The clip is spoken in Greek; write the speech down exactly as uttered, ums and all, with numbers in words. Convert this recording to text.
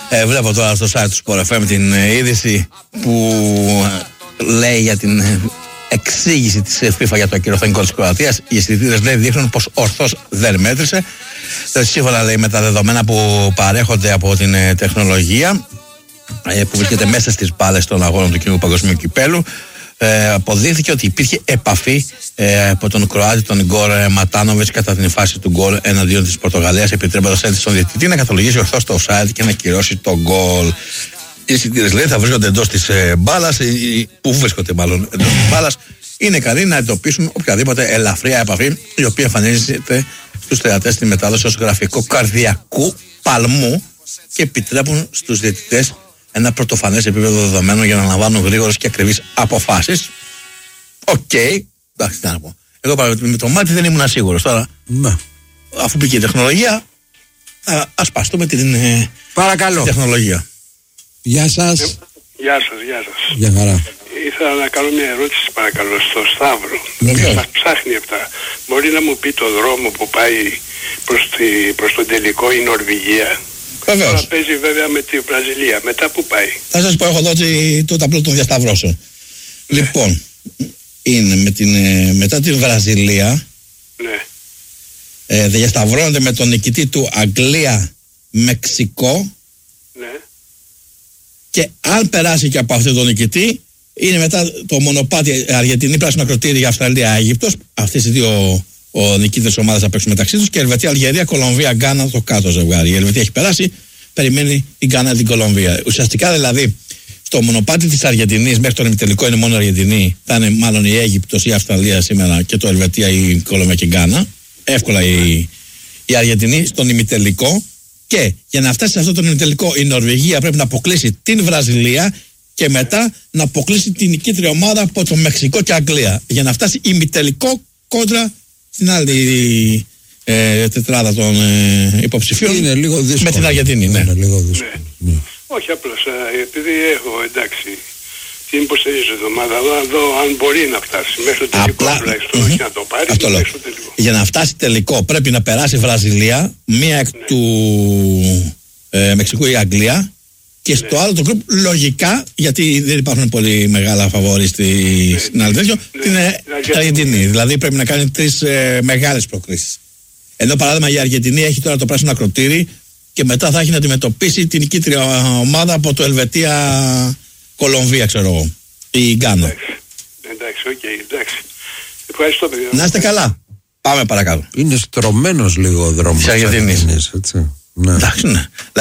Ε, βλέπω τώρα στο site του Sport εφ εμ την ε, είδηση που ε, λέει για την ε, εξήγηση της FIFA για το ακυρωθενικό της Κροατίας. Οι αισθητήρες λέει δείχνουν πως ορθώς δεν μέτρησε. Σύμφωνα λέει με τα δεδομένα που παρέχονται από την ε, τεχνολογία ε, που βρίσκεται μέσα στις μπάλες των αγώνων του κοινού παγκοσμίου κυπέλου, Ε, αποδείχθηκε ότι υπήρχε επαφή ε, από τον Κροάτη, τον Ιγκόρ Ματάνοβιτς, κατά την φάση του γκολ εναντίον της Πορτογαλίας, επιτρέποντας έτσι στον διαιτητή να καθολογήσει ορθώς το offside και να κυρώσει το γκολ. Οι αισθητήρες λέει θα βρίσκονται εντός της ε, μπάλας, ε, που βρίσκονται μάλλον εντός της μπάλας, είναι ικανοί να εντοπίσουν οποιαδήποτε ελαφριά επαφή η οποία εμφανίζεται στους θεατές στη μετάδοση ως γραφικό καρδιακού παλμού και επιτρέπουν στους διαιτητές ένα πρωτοφανές επίπεδο δεδομένων για να λαμβάνουν γρήγορες και ακριβείς αποφάσεις. Οκ, okay. Εντάξει, τι να πω. Εγώ με το μάτι δεν ήμουν σίγουρος τώρα. Ναι. Αφού πήγε η τεχνολογία, ας παστούμε την, Παρακαλώ. την τεχνολογία. Γεια σας. Ε, γεια σας, γεια σας. Γεια χαρά. Ήθελα να κάνω μια ερώτηση παρακαλώ στο Σταύρο. Βεβαίως. Σας ψάχνει αυτά. Μπορεί να μου πει το δρόμο που πάει προς, τη, προς τον τελικό η Νορβηγία? Βεβαίως. Τώρα παίζει βέβαια με τη Βραζιλία. Μετά που πάει? Θα σας πω, έχω εδώ το ταπλό των διασταυρώσεων. Ναι. Λοιπόν, είναι με την, μετά την Βραζιλία. Ναι. Ε, διασταυρώνεται με τον νικητή του Αγγλία-Μεξικό. Ναι. Και αν περάσει και από αυτό τον νικητή, είναι μετά το μονοπάτι Αργεντινή, Πράσινο Ακροτήρι για Αυστραλία-Αίγυπτος. Αυτές οι δύο ο νικήτες ομάδες θα παίξουν μεταξύ τους. Και Ελβετία, Αλγερία, Κολομβία, Γκάνα, το κάτω ζευγάρι. Η Ελβετία έχει περάσει, περιμένει η Γκάνα την Κολομβία. Ουσιαστικά δηλαδή στο μονοπάτι της Αργεντινής μέχρι τον ημιτελικό είναι μόνο η Αργεντινή. Θα είναι μάλλον η Αίγυπτος ή η Αυστραλία σήμερα και το Ελβετία, η Κολομβία και η Γκάνα. Εύκολα η, η Αργεντινή στον ημιτελικό. Και για να φτάσει σε αυτό τον ημιτελικό η Νορβηγία πρέπει να αποκλείσει την Βραζιλία και μετά να αποκλείσει την νικήτρια ομάδα από το Μεξικό και Αγγλία. Για να φτάσει ημιτελικό κόντρα στην άλλη ε, τετράδα των ε, υποψηφίων. Είναι λίγο δύσκολο. Με την Αργεντινή, ναι. Είναι λίγο δύσκολο. Ναι. Ναι. Όχι απλώς, επειδή έχω εντάξει την υποστηρίζω την ομάδα, να δω αν μπορεί να φτάσει μέχρι το τελικό τουλάχιστον, όχι να το πάρει αυτό μέχρι το τελικό. Για να φτάσει τελικό πρέπει να περάσει η Βραζιλία, μία εκ ναι. του ε, Μεξικού ή Αγγλία και ναι. στο άλλο το γκρουπ λογικά, γιατί δεν υπάρχουν πολύ μεγάλα φαβόρι στη, ναι. στην άλλη τέτοιο, ναι. την ε, Αργεντινή. Δηλαδή πρέπει να κάνει τρεις ε, μεγάλες προκρίσεις. Ενώ παράδειγμα η Αργεντινή έχει τώρα το πράσινο ακροτήρι και μετά θα έχει να αντιμετωπίσει την νικήτρια ομάδα από το Ελβετία Κολομβία, ξέρω εγώ. Η Γκάνα. Εντάξει, εντάξει, οκ, okay, εντάξει. Ευχαριστώ, παιδιά. Να είστε καλά. Πάμε παρακάτω. Είναι στρωμένος λίγο ο δρόμος της Αργεντινής. Έτσι. Ναι. Εντάξει, ναι.